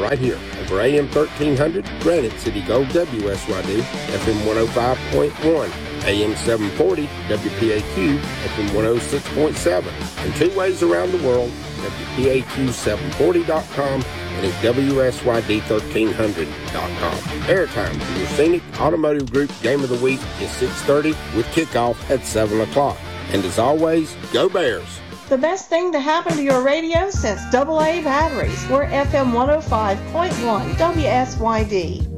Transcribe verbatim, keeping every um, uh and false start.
right here over A M thirteen hundred, Granite City Gold W S Y D, F M one oh five point one, A M seven forty, W P A Q, F M one oh six point seven, and two ways around the world, W P A Q seven forty dot com and at W S Y D thirteen hundred dot com. Airtime for your Scenic Automotive Group Game of the Week is six thirty with kickoff at seven o'clock. And as always, go Bears! The best thing to happen to your radio since double A batteries. We're F M one oh five point one W S Y D.